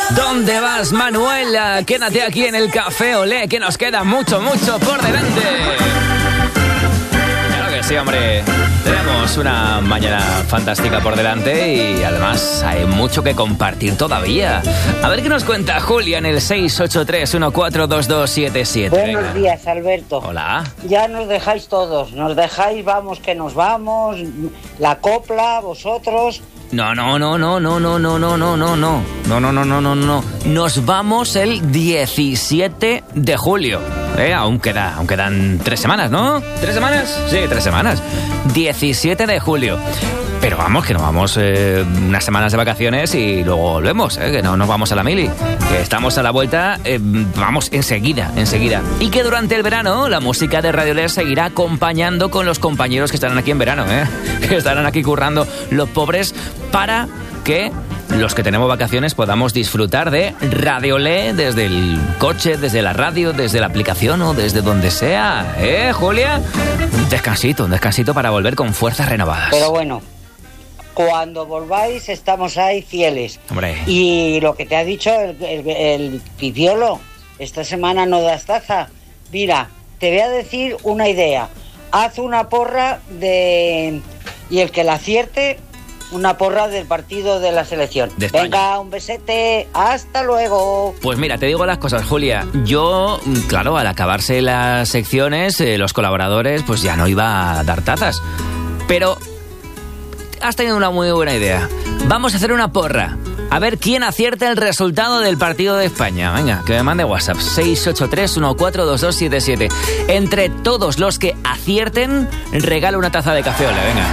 ¿Dónde vas, Manuela? Quédate aquí en el Café Olé, que nos queda mucho por delante. Claro que sí, hombre. Tenemos una mañana fantástica por delante y además hay mucho que compartir todavía. A ver qué nos cuenta Julia en el 683142277. Buenos días, Alberto. Hola. Ya nos dejáis todos, vamos que nos vamos, la copla, vosotros. No. Nos vamos el 17 de julio. Aún quedan 3 semanas, ¿no? ¿3 semanas? Sí, 3 semanas. 17 de julio. Pero vamos, que nos vamos unas semanas de vacaciones y luego volvemos, que no nos vamos a la mili. Que estamos a la vuelta, vamos enseguida. Y que durante el verano la música de Radio Les seguirá acompañando con los compañeros que estarán aquí en verano, que estarán aquí currando los pobres para que los que tenemos vacaciones podamos disfrutar de Radio Le desde el coche, desde la radio, desde la aplicación o desde donde sea. Julia? Un descansito para volver con fuerzas renovadas. Pero bueno, cuando volváis estamos ahí fieles. Hombre. Y lo que te ha dicho el Pipiolo, esta semana no das taza. Mira, te voy a decir una idea. Haz una porra y el que la acierte, una porra del partido de la selección. De España. Venga, un besete, hasta luego. Pues mira, te digo las cosas, Julia. Yo, claro, al acabarse las secciones, los colaboradores, pues ya no iba a dar tazas. Pero has tenido una muy buena idea. Vamos a hacer una porra. A ver quién acierta el resultado del partido de España. Venga, que me mande WhatsApp. 683142277. Entre todos los que acierten, regalo una taza de café Olé. Venga.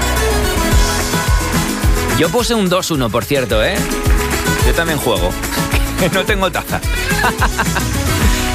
Yo puse un 2-1, por cierto, Yo también juego. No tengo taza.